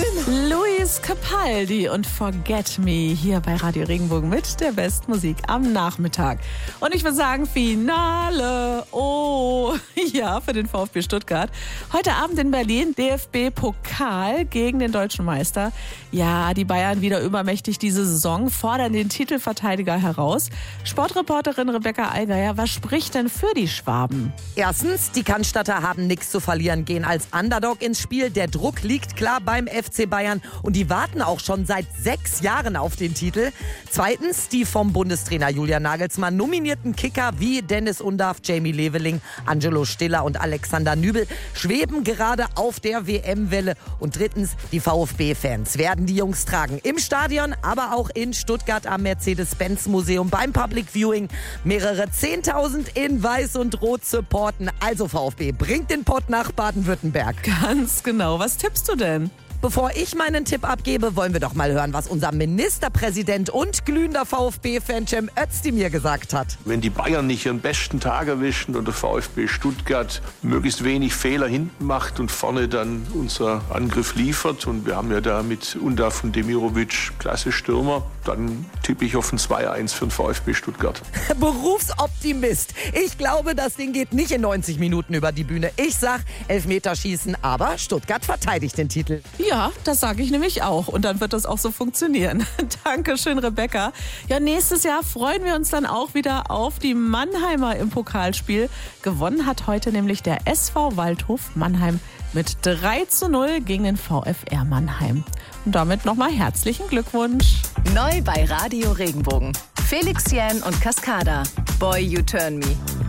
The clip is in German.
Luis Capaldi und Forget Me hier bei Radio Regenbogen mit der besten Musik am Nachmittag. Und ich würde sagen, Finale. Oh, ja, für den VfB Stuttgart. Heute Abend in Berlin DFB-Pokal gegen den deutschen Meister. Ja, die Bayern wieder übermächtig diese Saison, fordern den Titelverteidiger heraus. Sportreporterin Rebecca Allgeier, was spricht denn für die Schwaben? Erstens, die Cannstatter haben nichts zu verlieren, gehen als Underdog ins Spiel. Der Druck liegt klar beim FC Bayern und die warten auch schon seit 6 Jahren auf den Titel. Zweitens, die vom Bundestrainer Julian Nagelsmann nominierten Kicker wie Dennis Undaff, Jamie Leveling, Angelo Stiller und Alexander Nübel schweben gerade auf der WM-Welle. Und drittens, die VfB-Fans werden die Jungs tragen. Im Stadion, aber auch in Stuttgart am Mercedes-Benz-Museum beim Public Viewing. Mehrere 10.000 in Weiß und Rot supporten. Also VfB, bringt den Pott nach Baden-Württemberg. Ganz genau. Was tippst du denn? Bevor ich meinen Tipp abgebe, wollen wir doch mal hören, was unser Ministerpräsident und glühender VfB-Fan Cem Özdemir gesagt hat. Wenn die Bayern nicht ihren besten Tag erwischen und der VfB Stuttgart möglichst wenig Fehler hinten macht und vorne dann unser Angriff liefert, und wir haben ja da mit Undaff und Demirovic klasse Stürmer, dann tippe ich auf ein 2-1 für den VfB Stuttgart. Berufsoptimist. Ich glaube, das Ding geht nicht in 90 Minuten über die Bühne. Ich sag Elfmeterschießen, aber Stuttgart verteidigt den Titel. Ja, das sage ich nämlich auch. Und dann wird das auch so funktionieren. Dankeschön, Rebecca. Ja, nächstes Jahr freuen wir uns dann auch wieder auf die Mannheimer im Pokalspiel. Gewonnen hat heute nämlich der SV Waldhof Mannheim mit 3:0 gegen den VfR Mannheim. Und damit nochmal herzlichen Glückwunsch. Neu bei Radio Regenbogen. Felix Jähn und Cascada. Boy, You Turn Me.